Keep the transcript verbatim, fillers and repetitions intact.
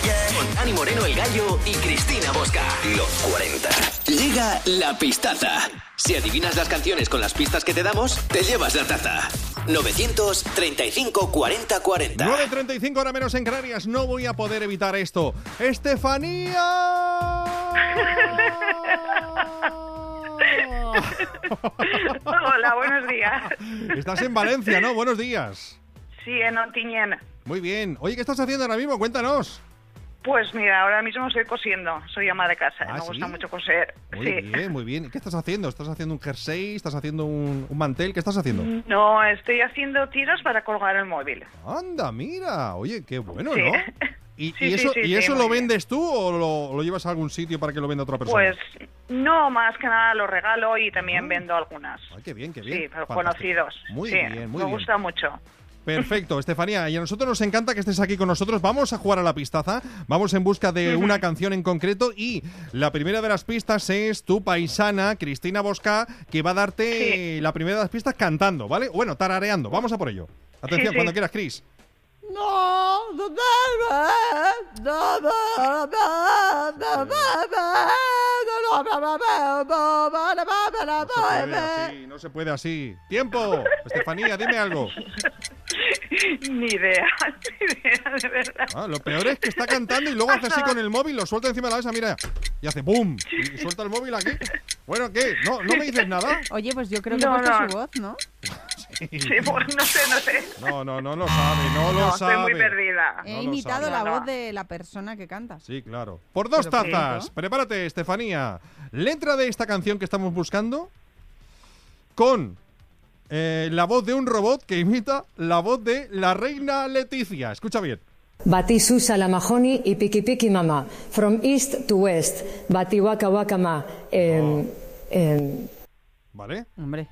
Con Dani Moreno, el Gallo, y Cristina Bosca. Los cuarenta. Llega la pistaza. Si adivinas las canciones con las pistas que te damos, te llevas la taza. novecientos treinta y cinco cuarenta cuarenta. nueve treinta y cinco, hora menos en Canarias. No voy a poder evitar esto. ¡Estefanía! Hola, buenos días. Estás en Valencia, ¿no? Buenos días. Sí, en Ontinyent. Muy bien. Oye, ¿qué estás haciendo ahora mismo? Cuéntanos. Pues mira, ahora mismo estoy cosiendo. Soy ama de casa, ¿Ah, me sí? gusta mucho coser. Muy Sí. bien, muy bien. ¿Qué estás haciendo? ¿Estás haciendo un jersey? ¿Estás haciendo un, un mantel? ¿Qué estás haciendo? No, estoy haciendo tiros para colgar el móvil. Anda, mira. Oye, qué bueno, Sí. ¿no? ¿Y, Sí, y sí, eso, sí, ¿y sí, eso muy lo bien. vendes tú o lo, lo llevas a algún sitio para que lo venda otra persona? Pues no, más que nada lo regalo y también Ah. vendo algunas. Ay, qué bien, qué bien. Sí, pero Fantástico. conocidos. Muy Sí, bien, muy me bien. gusta mucho. Perfecto, Estefanía, y a nosotros nos encanta que estés aquí con nosotros. Vamos a jugar a la pistaza, vamos en busca de una canción en concreto y la primera de las pistas es tu paisana, Cristina Bosca, que va a darte Sí. la primera de las pistas cantando, ¿vale? Bueno, tarareando, vamos a por ello. Atención, Sí, sí. cuando quieras, Cris. No se puede así, no se puede así. ¡Tiempo! Estefanía, dime algo. Ni idea, ni idea, de verdad. Ah, lo peor es que está cantando y luego hace así con el móvil, lo suelta encima de la mesa, mira, y hace ¡bum! Y suelta el móvil aquí. Bueno, ¿qué? ¿No, no me dices nada? Oye, pues yo creo que No, he puesto no. su voz, ¿no? Sí, pues no sé, no sé. No, no, no lo sabe, no lo No, sabe. estoy muy perdida. He No lo imitado sabe. la No, no. voz de la persona que canta. Sí, claro. Por dos Pero tazas. perfecto. Prepárate, Estefanía. Letra de esta canción que estamos buscando con eh, la voz de un robot que imita la voz de la reina Leticia. Escucha bien. Bati Susa la Mahoney y Piki Piki Mama. From east to west. Bati Waka Waka Ma. Em, em, ¿Vale? Hombre.